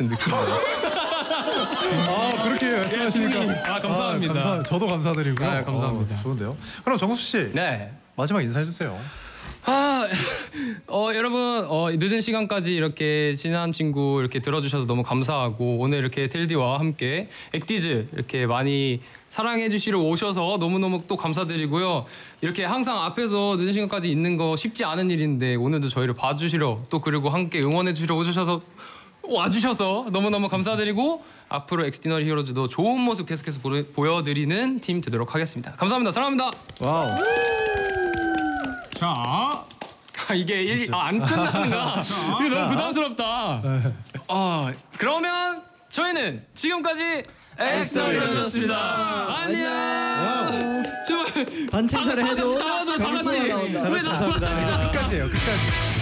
같은 느낌이에요. 그렇게 말씀하시니까 감사합니다. 저도 감사드리고요. 감사합니다. 좋은데요. 그럼 정수 씨, 네. 마지막 인사해 주세요. 여러분 늦은 시간까지 이렇게 친한 친구 이렇게 들어주셔서 너무 감사하고 오늘 이렇게 텔디와 함께 액티즈 이렇게 많이 사랑해 주시러 오셔서 너무너무 또 감사드리고요. 이렇게 항상 앞에서 늦은 시간까지 있는 거 쉽지 않은 일인데 오늘도 저희를 봐주시러 또 그리고 함께 응원해 주시러 와주셔서 너무너무 감사드리고 앞으로 엑스티너리 히어로즈도 좋은 모습 계속해서 보여드리는 팀 되도록 하겠습니다. 감사합니다. 사랑합니다. 와우. 자, 이게 안 끝나는가? 이거 너무 부담스럽다. 그러면 저희는 지금까지 엑스티너리였습니다. 안녕. 제발 반칭사를 해도 잡아줘, 다 같이. 점수가 나온다. 왜 나와? 끝까지예요. 끝까지.